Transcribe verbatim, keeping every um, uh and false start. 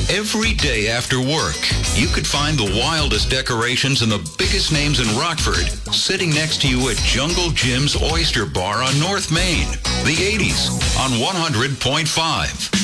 Every day after work, you could find the wildest decorations and the biggest names in Rockford sitting next to you at Jungle Jim's Oyster Bar on North Main. The eighties on one hundred point five.